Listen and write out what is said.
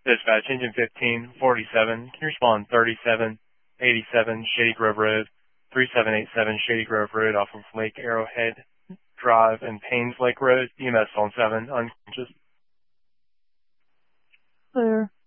Dispatch, engine 1547. Can you respond 3787 Shady Grove Road, 3787 Shady Grove Road off of Lake Arrowhead Drive and Paynes Lake Road, EMS on 7, unconscious. Clear.